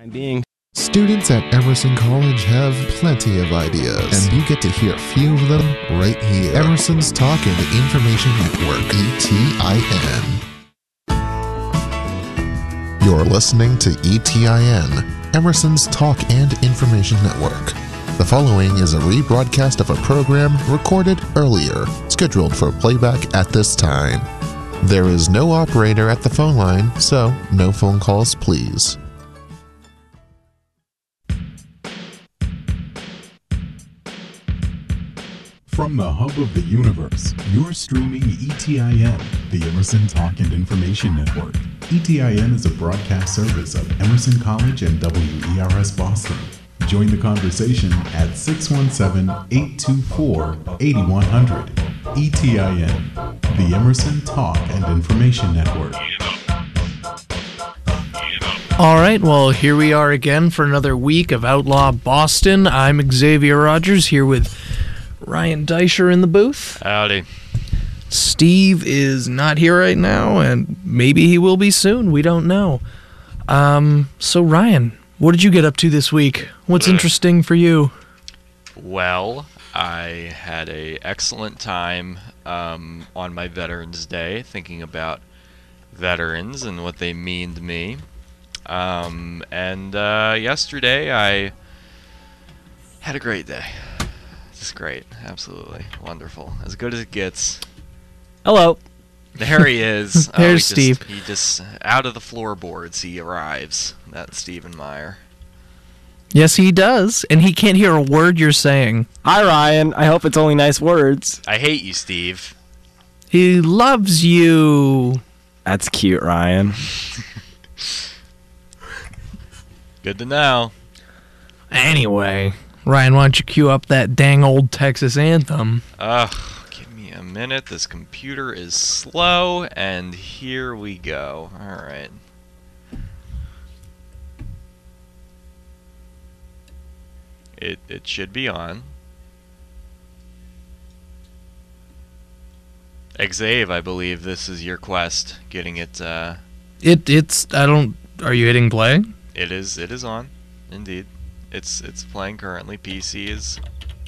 Being Students at Emerson College have plenty of ideas, and you get to hear a few of them right here. Emerson's Talk and Information Network, ETIN. You're listening to ETIN, Emerson's Talk and Information Network. The following is a rebroadcast of a program recorded earlier, scheduled for playback at this time. There is no operator at the phone line, so no phone calls, please. From the hub of the universe, you're streaming ETIN, the Emerson Talk and Information Network. ETIN is a broadcast service of Emerson College and WERS Boston. Join the conversation at 617-824-8100. ETIN, the Emerson Talk and Information Network. All right, well, here we are again for another week of Outlaw Boston. I'm Xavier Rogers here with Ryan Deischer in the booth. Howdy. Steve is not here right now, and maybe he will be soon. We don't know. So Ryan, what did you get up to this week? What's interesting for you? Well, I had an excellent time on my Veterans Day, thinking about veterans and what they mean to me. Yesterday I had a great day. Just great. Absolutely wonderful. As good as it gets. hello. There he is. There's Steve. He just, out of the floorboards, he arrives. That's Stephen Meyer. Yes, he does, and he can't hear a word you're saying. Hi, Ryan. I hope it's only nice words. I hate you, Steve. He loves you. That's cute, Ryan. Good to know. Anyway, Ryan, why don't you cue up that dang old Texas anthem? Give me a minute. This computer is slow, and here we go. All right. It should be on. Xav, I believe this is your quest, getting it. Are you hitting play? It is on, indeed. It's playing currently. PC is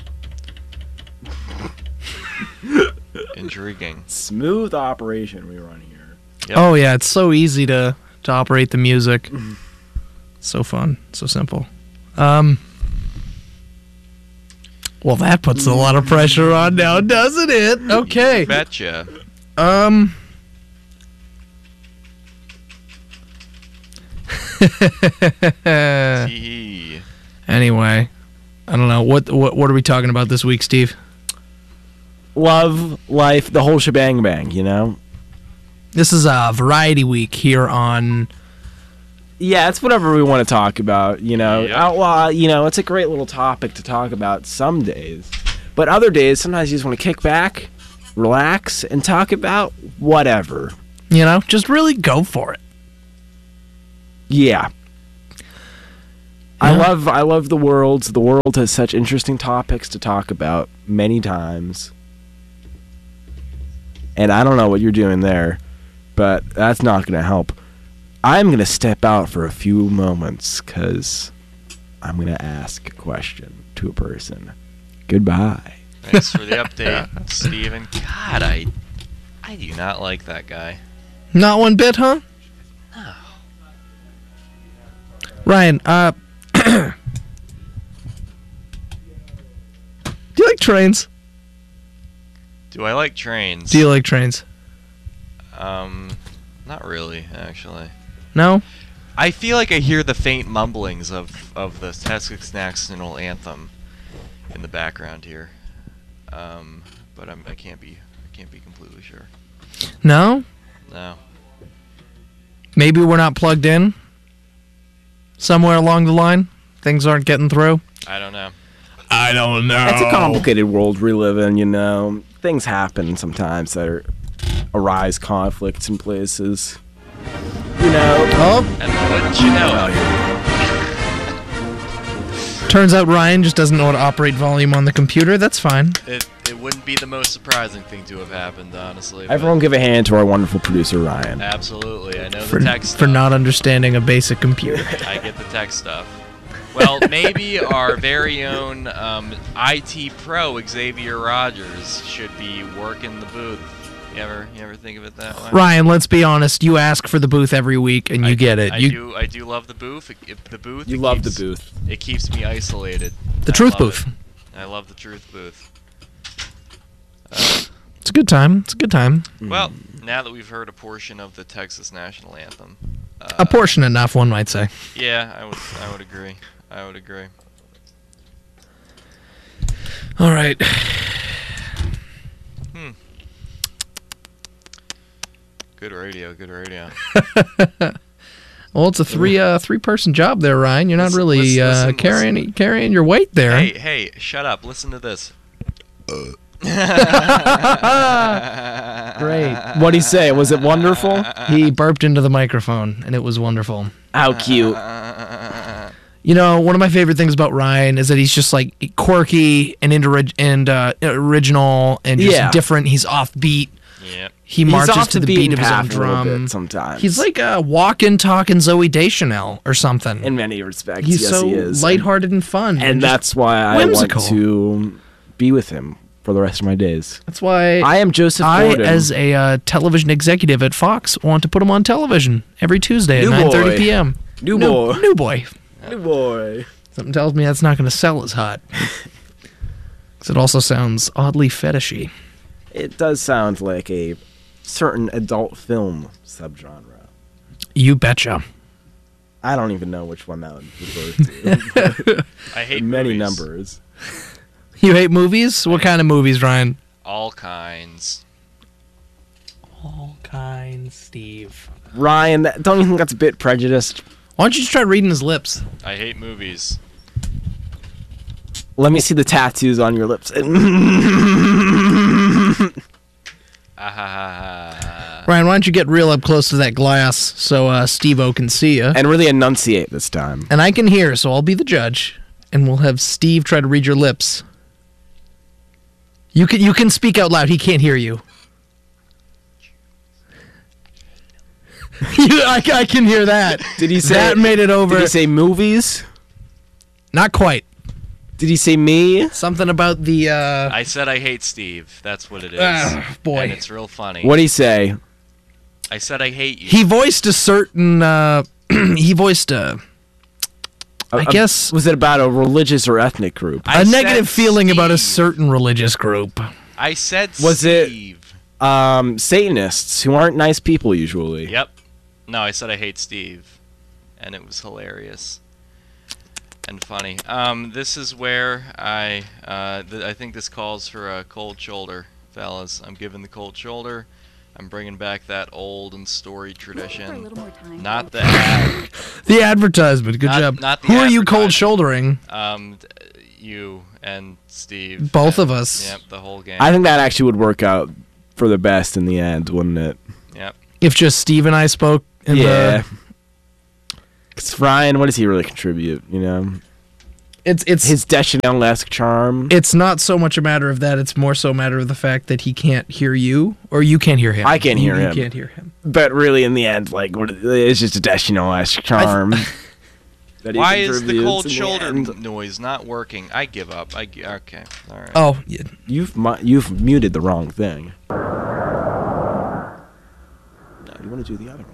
intriguing. Smooth operation we run here. Yep. Oh yeah, it's so easy to operate the music. So fun, so simple. Well, that puts a lot of pressure on now, doesn't it? Okay. You betcha. Anyway, I don't know. What are we talking about this week, Steve? Love, life, the whole shebang bang, you know? This is a variety week here on... Yeah, it's whatever we want to talk about, you know? Yep. Outlaw, you know, it's a great little topic to talk about some days. But other days, sometimes you just want to kick back, relax, and talk about whatever. You know, just really go for it. Yeah. I love the world. The world has such interesting topics to talk about many times. And I don't know what you're doing there, but that's not going to help. I'm going to step out for a few moments because I'm going to ask a question to a person. Goodbye. Thanks for the update, Steven. God, I do not like that guy. Not one bit, huh? No. Ryan, do you like trains? Do I like trains? Do you like trains? Not really, actually. No? I feel like I hear the faint mumblings of the Texas National Anthem in the background here. But I can't be completely sure. No? No. Maybe we're not plugged in? Somewhere along the line? Things aren't getting through? I don't know. I don't know. It's a complicated world we live in, you know. Things happen sometimes that arise conflicts in places. You know. Oh, And wouldn't you know it? turns out Ryan just doesn't know how to operate volume on the computer. That's fine. It wouldn't be the most surprising thing to have happened, honestly. Everyone give a hand to our wonderful producer, Ryan. Absolutely. I know the tech stuff. For not understanding a basic computer. I get the tech stuff. Well, maybe our very own IT pro, Xavier Rogers, should be working the booth. You ever think of it that way? Ryan, let's be honest. You ask for the booth every week, and you get it. I do love the booth. The booth. You love the booth. It keeps me isolated. The truth booth. I love the truth booth. It's a good time. It's a good time. Well, now that we've heard a portion of the Texas national anthem, A portion enough, one might say. yeah, I would agree. I would agree. All right. Good radio. Good radio. Well, it's a three-person job there, Ryan. You're not really listen. carrying your weight there. Hey, shut up. Listen to this. Great. What'd he say? Was it wonderful? He burped into the microphone, and it was wonderful. How cute. You know, one of my favorite things about Ryan is that he's just like quirky and original and just different. He's offbeat. Yep. He marches to the beat of his own drum. Sometimes He's like a walking, talking Zoe Deschanel or something. in many respects. He's yes, so he is. lighthearted and fun, and just that's why whimsical. I want to be with him for the rest of my days. That's why I am Joseph I, Gordon. as a television executive at Fox, want to put him on television every Tuesday New at 9:30 boy. p.m. New New boy. boy. New boy. Something tells me that's not going to sell as hot. Because it also sounds oddly fetishy. It does sound like a certain adult film subgenre. You betcha. I don't even know which one that would refer to. I hate Many movies. numbers. You hate movies? What kind of movies, Ryan? All kinds. All kinds, Steve. Ryan, don't you think that's a bit prejudiced? Why don't you just try reading his lips? I hate movies. Let me see the tattoos on your lips. Ryan, why don't you get real up close to that glass so Steve-O can see you? And really enunciate this time. And I can hear, so I'll be the judge. And we'll have Steve try to read your lips. You can speak out loud. He can't hear you. I can hear that. Did he say that made it over? Did he say movies? Not quite. Did he say me? Something about the. I said I hate Steve. That's what it is. Boy. And it's real funny. What'd he say? I said I hate you. He voiced a certain. He voiced a. I guess Was it about a religious or ethnic group? I a said negative feeling about a Steve. certain religious group. I said Was it- Steve. Satanists who aren't nice people usually. Yep. No, I said I hate Steve. And it was hilarious. And funny. This is where I think this calls for a cold shoulder, fellas. I'm giving the cold shoulder. I'm bringing back that old and storied tradition. Not the ad. The advertisement. Good Not- job. not the Who are you cold advertisement. shouldering? You and Steve. Both and- of us. Yep, the whole gang. I think that actually would work out for the best in the end, wouldn't it? Yep. If just Steve and I spoke. In Yeah. Because Ryan, what does he really contribute? You know, It's his Deschanel-esque charm. It's not so much a matter of that. It's more so a matter of the fact that he can't hear you, or you can't hear him. I can't hear him. You can't hear him. But really, in the end, like, it's just a Deschanel-esque charm. that he Why is the contributes cold in shoulder end. noise not working? I give up. Okay. All right. Oh, yeah. You've muted the wrong thing. No, you want to do the other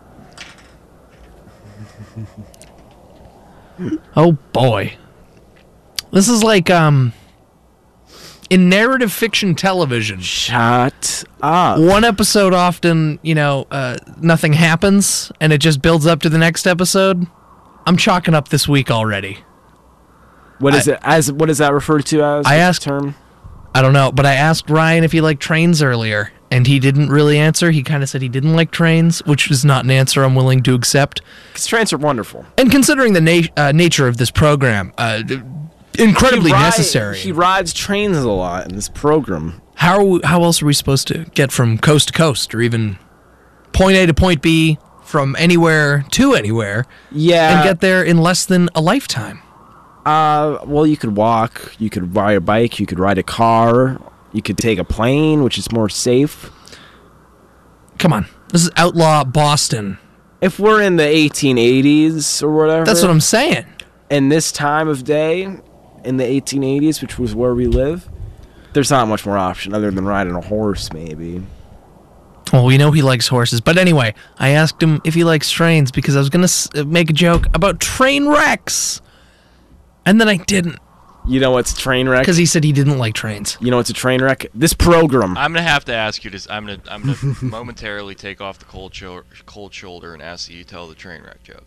one. Oh boy. This is like in narrative fiction television. Shut up. One episode often, nothing happens and it just builds up to the next episode. I'm chalking up this week already. What is it? What is that referred to as? I the asked- term. I don't know, but I asked Ryan if he liked trains earlier, and he didn't really answer. He kind of said he didn't like trains, which is not an answer I'm willing to accept. Because trains are wonderful. And considering the nature of this program, incredibly necessary. He rides trains a lot in this program. How else are we supposed to get from coast to coast, or even point A to point B, from anywhere to anywhere, Yeah. and get there in less than a lifetime? Well, you could walk. You could ride a bike. You could ride a car. You could take a plane, which is more safe. Come on. This is outlaw Boston. If we're in the 1880s or whatever. That's what I'm saying. And this time of day, in the 1880s, which was where we live, there's not much more option other than riding a horse, maybe. Well, we know he likes horses. But anyway, I asked him if he likes trains because I was going to make a joke about train wrecks. And then I didn't. You know what's a train wreck? Because he said he didn't like trains. You know what's a train wreck? This program. I'm gonna have to ask you this. I'm gonna momentarily take off the cold shoulder and ask you to tell the train wreck joke.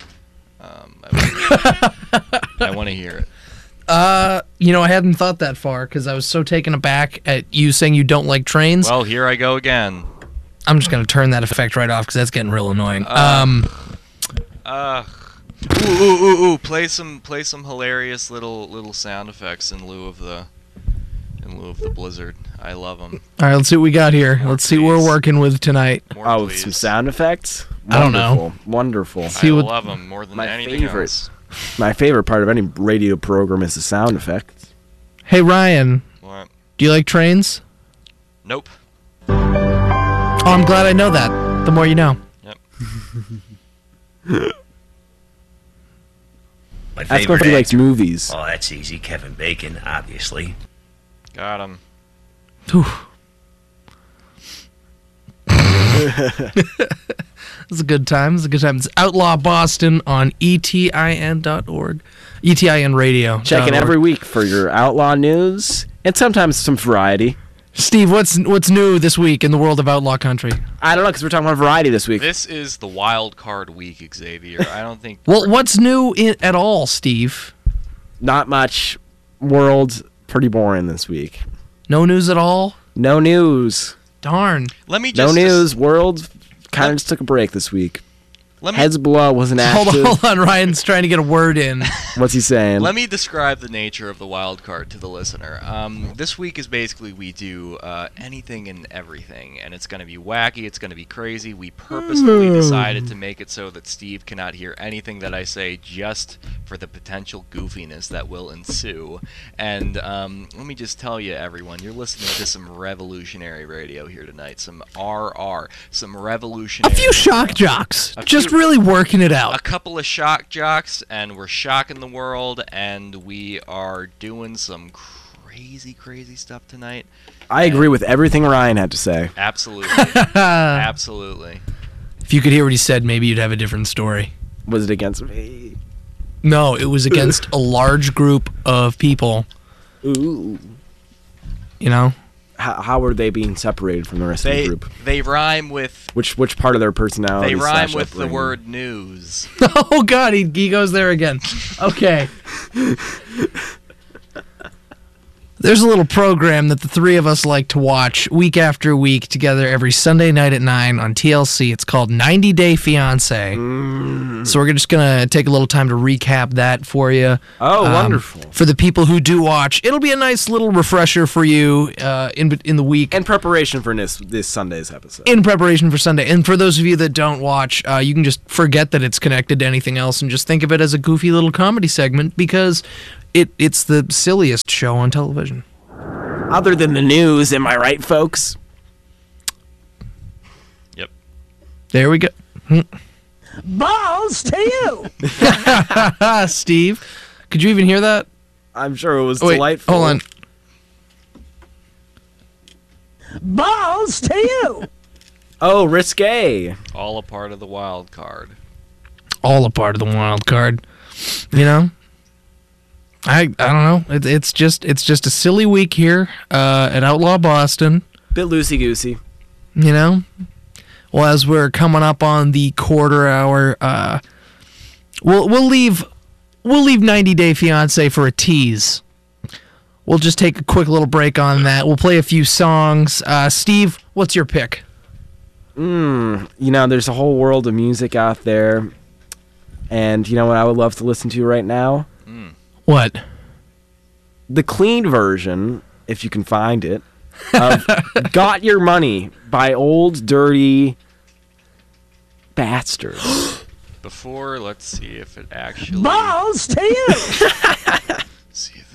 I want to hear it. I hadn't thought that far because I was so taken aback at you saying you don't like trains. Well, here I go again. I'm just gonna turn that effect right off because that's getting real annoying. Ooh! Play some hilarious little sound effects in lieu of the blizzard. I love them. All right, let's see what we got here. Let's see what we're working with tonight. More, some sound effects? I don't know. Wonderful. I love them more than anything favorite. else. My favorite part of any radio program is the sound effects. Hey, Ryan. What? Do you like trains? Nope. Oh, I'm glad I know that. The more you know. Yep. My That's favorite what he likes actor. movies. Oh, that's easy. Kevin Bacon, obviously. Got him. It's a good time. It's Outlaw Boston on etin.org. ETIN Radio. Checking every week for your outlaw news and sometimes some variety. Steve, what's new this week in the world of outlaw country? I don't know, because we're talking about variety this week. This is the wild card week, Xavier. I don't think. Well, what's new at all, Steve? Not much. World, pretty boring this week. No news at all? No news. Darn. Let me just. No news. World kind of just took a break this week. Hezbollah wasn't active. Hold on. Ryan's trying to get a word in. What's he saying? Let me describe the nature of the wild card to the listener. This week is basically we do anything and everything, and it's going to be wacky, it's going to be crazy. We purposefully decided to make it so that Steve cannot hear anything that I say just for the potential goofiness that will ensue. And let me just tell you, everyone, you're listening to some revolutionary radio here tonight. Some RR, some revolutionary... A few shock jocks. Just really working it out. A couple of shock jocks, and we're shocking the world, and we are doing some crazy stuff tonight. I agree with everything Ryan had to say. Absolutely. Absolutely. If you could hear what he said, maybe you'd have a different story. Was it against me? No, it was against a large group of people. Ooh. You know? How are they being separated from the rest of the group? They rhyme with... Which part of their personality? They rhyme with the word news. Oh, God, he goes there again. Okay. There's a little program that the three of us like to watch week after week together every Sunday night at 9 on TLC. It's called 90 Day Fiancé. So we're just going to take a little time to recap that for you. Oh, wonderful. For the people who do watch, it'll be a nice little refresher for you in the week. In preparation for this Sunday's episode. In preparation for Sunday. And for those of you that don't watch, you can just forget that it's connected to anything else and just think of it as a goofy little comedy segment because it's the silliest show on television. Other than the news, am I right, folks? Yep. There we go. Balls to you! Steve, could you even hear that? I'm sure it was Wait, delightful. hold on. Balls to you! Oh, risque. All a part of the wild card. All a part of the wild card. You know? I don't know. It's just a silly week here at Outlaw Boston. Bit loosey-goosey. You know? Well, as we're coming up on the quarter hour, we'll leave 90 Day Fiancé for a tease. We'll just take a quick little break on that. We'll play a few songs. Steve, what's your pick? You know, there's a whole world of music out there. And you know what I would love to listen to right now? What? The clean version, if you can find it, of Got Your Money by Old Dirty Bastard. Before, let's see if it actually... Balls to you! see if this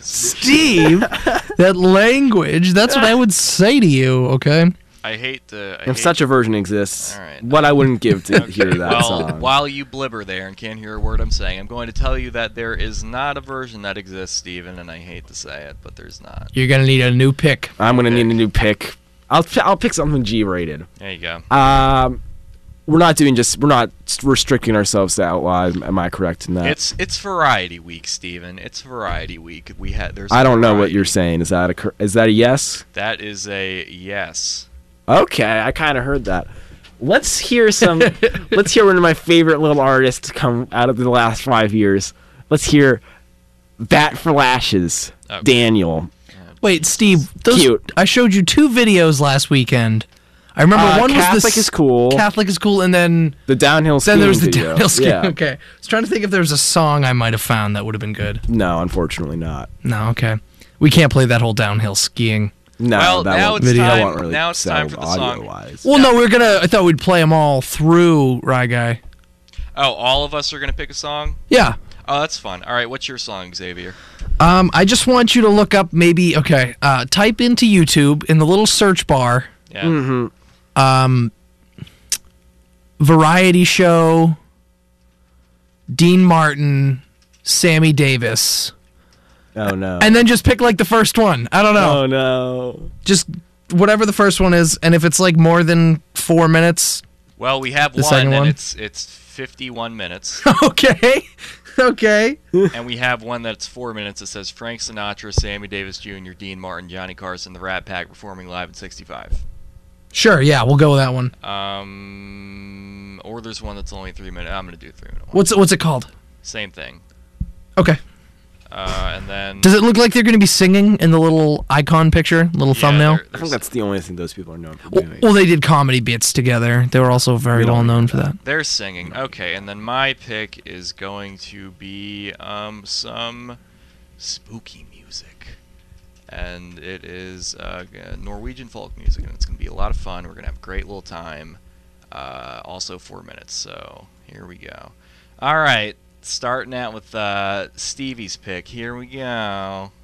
Steve, that language, that's what I would say to you, okay? I hate the. If such a version exists, All right. what I wouldn't give to hear that well, song. while you blibber there and can't hear a word I'm saying, I'm going to tell you that there is not a version that exists, Steven, and I hate to say it, but there's not. You're going to need a new pick. I'm gonna need a new pick. I'll pick something G-rated. There you go. We're not restricting ourselves to Outlaw. Am I correct in that? It's Variety Week, Steven. It's Variety Week. There's. I don't know what variety. you're saying. Is that a yes? That is a yes. Okay, I kind of heard that. Let's hear let's hear one of my favorite little artists come out of the last 5 years. Let's hear Bat for Lashes, Okay. Daniel. Wait, Steve, Cute. I showed you 2 videos last weekend. I remember one was Catholic is cool. Catholic is cool, and then The downhill skiing there was the video. downhill skiing. Yeah. Okay, I was trying to think if there was a song I might have found that would have been good. No, unfortunately not. No, okay, we can't play that whole downhill skiing. No, Well, that now won't, it's that time- won't really now it's time sell for the song. audio-wise. Well, no, I thought we'd play them all through, Rye Guy. Oh, all of us are gonna pick a song. Yeah. Oh, that's fun. All right, what's your song, Xavier? I just want you to look up type into YouTube in the little search bar, Yeah. variety show, Dean Martin, Sammy Davis, Oh no. and then just pick like the first one. I don't know. Oh no. Just whatever the first one is, and if it's like more than 4 minutes, Well, we have The one, second and one? it's 51 minutes, okay, okay. and we have one that's 4 minutes. It says Frank Sinatra, Sammy Davis Jr., Dean Martin, Johnny Carson, the Rat Pack performing live in '65. Sure, yeah, we'll go with that one. Or there's one that's only 3 minutes. I'm gonna do 3 minute one. What's it called? Same thing. Okay. And then Does it look like they're going to be singing in the little icon picture, little thumbnail? I think that's the only thing those people are known for doing. Well, they did comedy bits together. They were also very We don't well known need for that. They're singing. Okay, and then my pick is going to be some spooky music. And it is Norwegian folk music, and it's going to be a lot of fun. We're going to have a great little time. Also 4 minutes, so here we go. All right, starting out with Stevie's pick. Here we go.